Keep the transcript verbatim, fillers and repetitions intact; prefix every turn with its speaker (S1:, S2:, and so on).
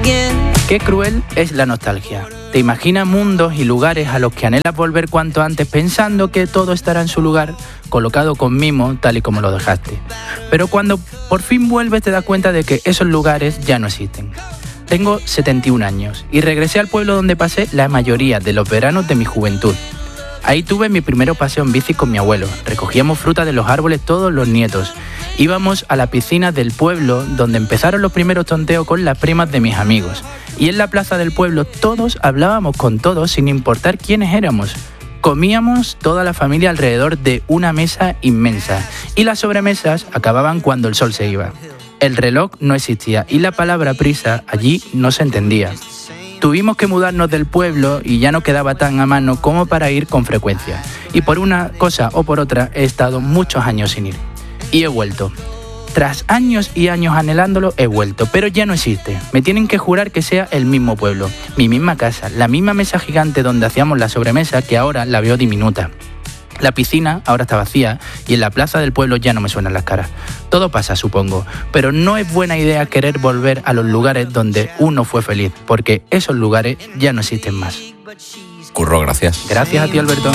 S1: Qué cruel es la nostalgia. Te imaginas mundos y lugares a los que anhelas volver cuanto antes pensando que todo estará en su lugar, colocado con mimo tal y como lo dejaste. Pero cuando por fin vuelves te das cuenta de que esos lugares ya no existen. Tengo setenta y un años y regresé al pueblo donde pasé la mayoría de los veranos de mi juventud. Ahí tuve mi primer paseo en bici con mi abuelo. Recogíamos fruta de los árboles todos los nietos. Íbamos a la piscina del pueblo donde empezaron los primeros tonteos con las primas de mis amigos. Y en la plaza del pueblo todos hablábamos con todos sin importar quiénes éramos. Comíamos toda la familia alrededor de una mesa inmensa y las sobremesas acababan cuando el sol se iba. El reloj no existía y la palabra prisa allí no se entendía. Tuvimos que mudarnos del pueblo y ya no quedaba tan a mano como para ir con frecuencia. Y por una cosa o por otra he estado muchos años sin ir. Y he vuelto. Tras años y años anhelándolo, he vuelto, pero ya no existe. Me tienen que jurar que sea el mismo pueblo, mi misma casa, la misma mesa gigante donde hacíamos la sobremesa que ahora la veo diminuta. La piscina ahora está vacía y en la plaza del pueblo ya no me suenan las caras. Todo pasa, supongo, pero no es buena idea querer volver a los lugares donde uno fue feliz, porque esos lugares ya no existen más.
S2: Curro, gracias.
S1: Gracias a ti, Alberto.